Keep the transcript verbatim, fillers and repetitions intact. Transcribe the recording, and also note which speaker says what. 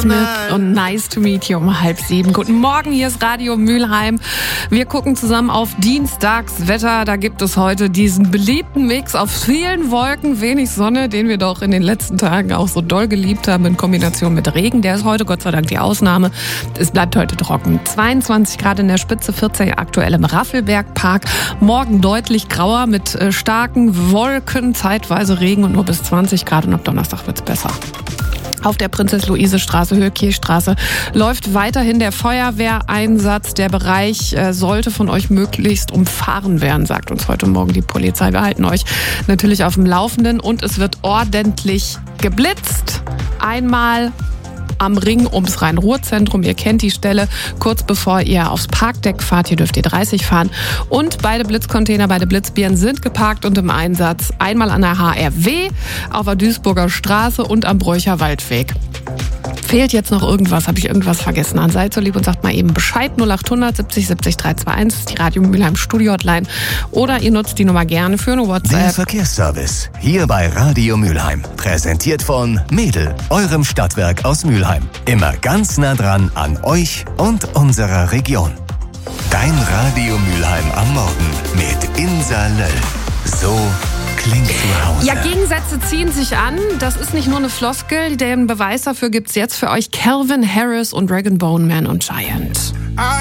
Speaker 1: Smith und Nice to Meet You um halb sieben. Guten Morgen, hier ist Radio Mülheim. Wir gucken zusammen auf Dienstagswetter. Da gibt es heute diesen beliebten Mix auf vielen Wolken, wenig Sonne, den wir doch in den letzten Tagen auch so doll geliebt haben in Kombination mit Regen. Der ist heute Gott sei Dank die Ausnahme. Es bleibt heute trocken. zweiundzwanzig Grad in der Spitze, vierzehn aktuell im Raffelbergpark. Morgen deutlich grauer mit äh, starken Wolken, zeitweise Regen und nur bis zwanzig Grad. Und ab Donnerstag wird's besser. Auf der Prinzess-Luise-Straße, Höhe Kirchstraße, läuft weiterhin der Feuerwehreinsatz. Der Bereich äh, sollte von euch möglichst umfahren werden, sagt uns heute Morgen die Polizei. Wir halten euch natürlich auf dem Laufenden und es wird ordentlich geblitzt. Einmal am Ring ums Rhein-Ruhr-Zentrum. Ihr kennt die Stelle. Kurz bevor ihr aufs Parkdeck fahrt, hier dürft ihr dreißig fahren. Und beide Blitzcontainer, beide Blitzbirnen sind geparkt und im Einsatz. Einmal an der H R W, auf der Duisburger Straße und am Bräucher Waldweg. Fehlt jetzt noch irgendwas? Habe ich irgendwas vergessen? Dann seid so lieb und sagt mal eben Bescheid. null achthundert siebzig siebzig dreihundertzweiundzweißig ist die Radio Mülheim Studio Hotline. Oder ihr nutzt die Nummer gerne für eine WhatsApp.
Speaker 2: Der Verkehrsservice hier bei Radio Mülheim. Präsentiert von Mädel, eurem Stadtwerk aus Mülheim. Immer ganz nah dran an euch und unserer Region. Dein Radio Mülheim am Morgen mit Insa Löll. So klingt zu Hause.
Speaker 1: Ja, Gegensätze ziehen sich an. Das ist nicht nur eine Floskel. Den Beweis dafür gibt's jetzt für euch. Calvin Harris und Dragon Bone Man und Giant.